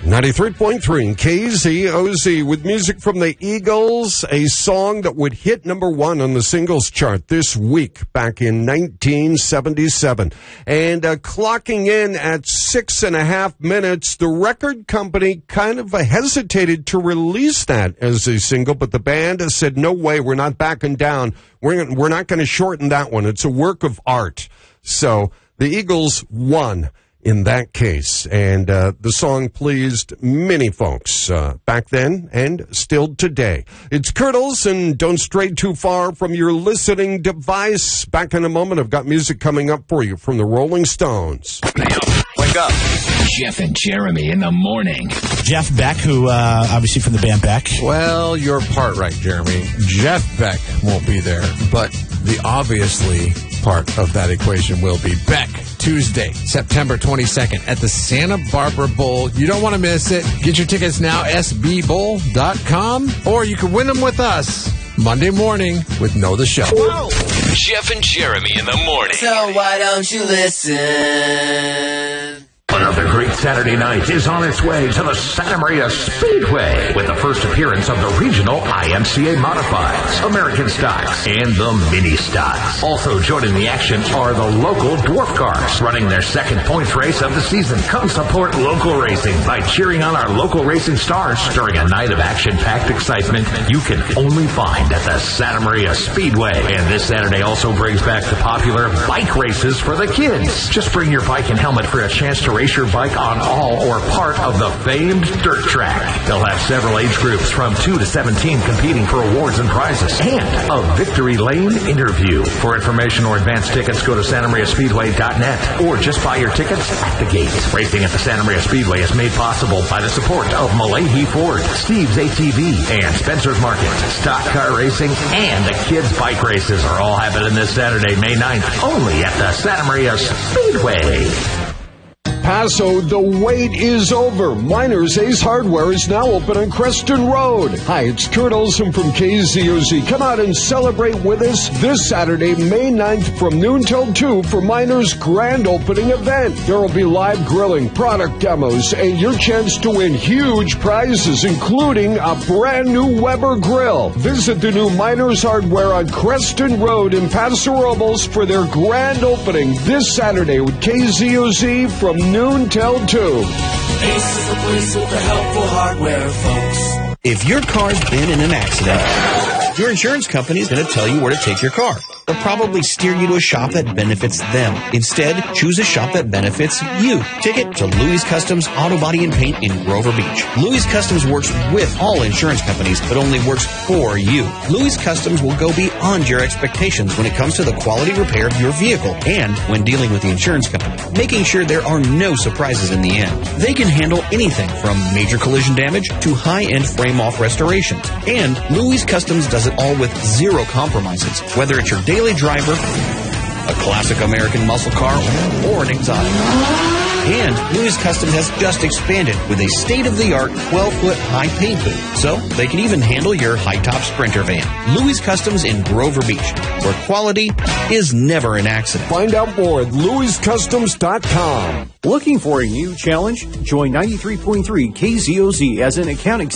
93.3 KZOZ with music from the Eagles, a song that would hit number one on the singles chart this week back in 1977. And clocking in at 6.5 minutes, the record company kind of hesitated to release that as a single, but the band said, no way, we're not backing down. We're not going to shorten that one. It's a work of art. So the Eagles won in that case, and the song pleased many folks back then and still today. It's Kurtles, and don't stray too far from your listening device. Back in a moment, I've got music coming up for you from the Rolling Stones. Wake up. Jeff and Jeremy in the morning. Jeff Beck, who obviously from the band Beck. Well, you're part right, Jeremy. Jeff Beck won't be there, but the obviously part of that equation will be Beck. Tuesday, September 22nd at the Santa Barbara Bowl. You don't want to miss it. Get your tickets now, sbbowl.com, or you can win them with us Monday morning with Know the Show. Whoa. Jeff and Jeremy in the morning. So why don't you listen? Another great Saturday night is on its way to the Santa Maria Speedway with the first appearance of the regional IMCA Modifieds, American Stocks, and the Mini Stocks. Also joining the action are the local dwarf cars running their second points race of the season. Come support local racing by cheering on our local racing stars during a night of action-packed excitement you can only find at the Santa Maria Speedway. And this Saturday also brings back the popular bike races for the kids. Just bring your bike and helmet for a chance to race your bike on all or part of the famed dirt track. They'll have several age groups from 2 to 17 competing for awards and prizes, and a victory lane interview. For information or advance tickets, go to santamariaspeedway.net or just buy your tickets at the gate. Racing at the Santa Maria Speedway is made possible by the support of Malahi Ford, Steve's ATV, and Spencer's Market. Stock car racing and the kids' bike races are all happening this Saturday, May 9th, only at the Santa Maria Speedway. Paso, the wait is over. Miners Ace Hardware is now open on Creston Road. Hi, it's Kurt Olson from KZOZ. Come out and celebrate with us this Saturday, May 9th from noon till 2 for Miners' grand opening event. There will be live grilling, product demos, and your chance to win huge prizes, including a brand new Weber grill. Visit the new Miners Hardware on Creston Road in Paso Robles for their grand opening this Saturday with KZOZ from noon till 2. Ace is the place with the helpful hardware, folks. If your car's been in an accident, your insurance company is going to tell you where to take your car. They'll probably steer you to a shop that benefits them. Instead, choose a shop that benefits you. Take it to Louis Customs Auto Body and Paint in Grover Beach. Louis Customs works with all insurance companies, but only works for you. Louis Customs will go beyond your expectations when it comes to the quality repair of your vehicle and when dealing with the insurance company, making sure there are no surprises in the end. They can handle anything from major collision damage to high-end frame-off restorations. And Louis Customs does it all with zero compromises, whether it's your daily driver, a classic American muscle car, or an exotic. And Louis Customs has just expanded with a state-of-the-art 12-foot high paint booth, so they can even handle your high-top Sprinter van. Louis Customs in Grover Beach, where quality is never an accident. Find out more at louiscustoms.com. Looking for a new challenge? Join 93.3 KZOZ as an account